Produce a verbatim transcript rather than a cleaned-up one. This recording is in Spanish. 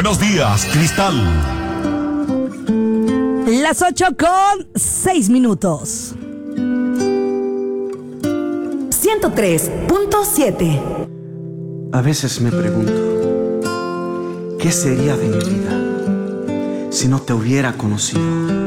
Buenos días, Cristal. Las ocho con seis minutos. ciento tres punto siete. A veces me pregunto, ¿qué sería de mi vida si no te hubiera conocido?